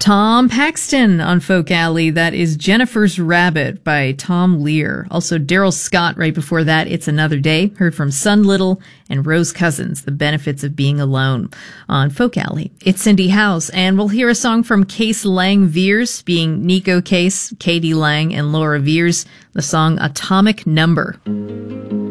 Tom Paxton on Folk Alley. That is Jennifer's Rabbit by Tom Lear. Also Daryl Scott right before that, It's Another Day. Heard from Sun Little and Rose Cousins, The Benefits of Being Alone on Folk Alley. It's Cindy House, and we'll hear a song from Case Lang Veers, being Nico Case, Katie Lang, and Laura Veers, the song Atomic Number.